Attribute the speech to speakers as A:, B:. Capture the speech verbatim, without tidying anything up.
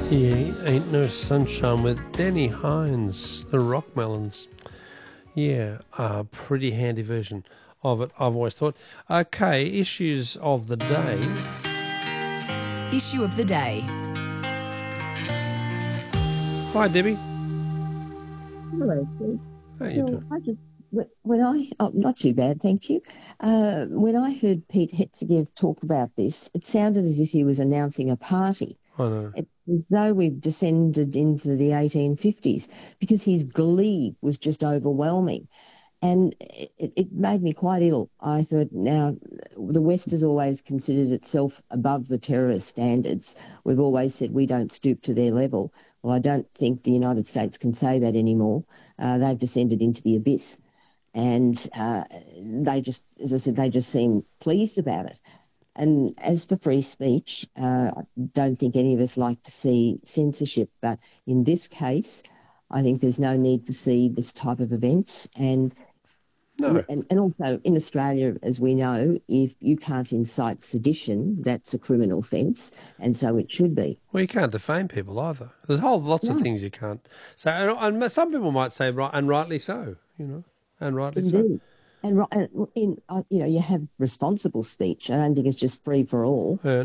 A: Yeah, Ain't No Sunshine with Danny Hines, the Rockmelons. Yeah, a pretty handy version of it, I've always thought. Okay, issues of the day.
B: Issue of the day.
A: Hi, Debbie.
C: Hello, Steve.
A: How you
C: So
A: doing?
C: I just, wh- when I, oh, not too bad, thank you. Uh, when I heard Pete Hetzger talk about this, it sounded as if he was announcing a party.
A: I know.
C: It's as though we've descended into the eighteen fifties because his glee was just overwhelming. And it, it made me quite ill. I thought, now, the West has always considered itself above the terrorist standards. We've always said we don't stoop to their level. Well, I don't think the United States can say that anymore. Uh, they've descended into the abyss. And uh, they just, as I said, they just seem pleased about it. And as for free speech, uh, I don't think any of us like to see censorship. But in this case, I think there's no need to see this type of event. And
A: No.
C: and, and also in Australia, as we know, if you can't incite sedition, that's a criminal offence, and so it should be.
A: Well, you can't defame people either. There's whole lots of
C: No.
A: things you can't say. And, and some people might say, right, and rightly so, you know, and rightly so.
C: Indeed. And, ri- and in, uh, you know, you have responsible speech. I don't think it's just free for all.
A: Yeah,